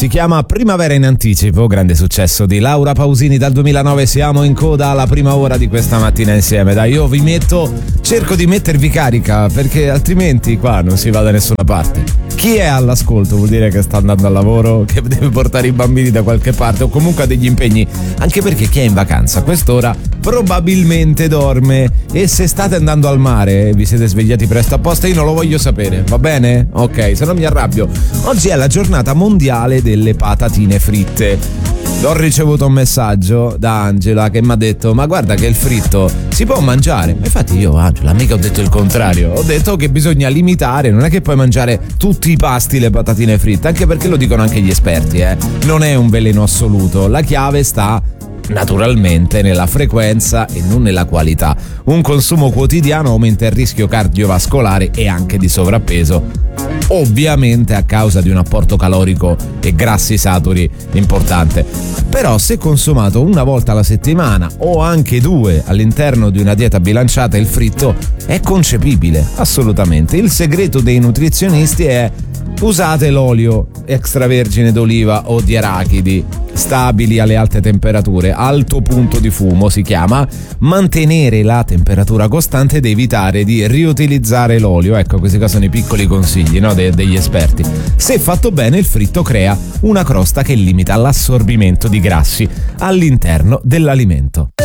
Si chiama Primavera in anticipo, grande successo di Laura Pausini dal 2009. Siamo in coda alla prima ora di questa mattina insieme. Dai, io cerco di mettervi carica, perché altrimenti qua non si va da nessuna parte. Chi è all'ascolto vuol dire che sta andando al lavoro, che deve portare i bambini da qualche parte o comunque ha degli impegni, anche perché chi è in vacanza a quest'ora probabilmente dorme. E se state andando al mare e vi siete svegliati presto apposta, io non lo voglio sapere, va bene? Ok, se no mi arrabbio. Oggi è la giornata mondiale delle patatine fritte. Ho ricevuto un messaggio da Angela che mi ha detto: ma guarda che il fritto si può mangiare. Infatti io, Angela, mica ho detto il contrario. Ho detto che bisogna limitare, non è che puoi mangiare tutti i pasti le patatine fritte, anche perché lo dicono anche gli esperti, non è un veleno assoluto. La chiave sta naturalmente nella frequenza e non nella qualità. Un consumo quotidiano aumenta il rischio cardiovascolare e anche di sovrappeso, ovviamente a causa di un apporto calorico e grassi saturi importante. Però se consumato una volta alla settimana o anche due all'interno di una dieta bilanciata, il fritto è concepibile, assolutamente. Il segreto dei nutrizionisti è: usate l'olio extravergine d'oliva o di arachidi, stabili alle alte temperature, alto punto di fumo si chiama, mantenere la temperatura costante ed evitare di riutilizzare l'olio. Ecco, questi qua sono i piccoli consigli, no, degli esperti. Se fatto bene, il fritto crea una crosta che limita l'assorbimento di grassi all'interno dell'alimento.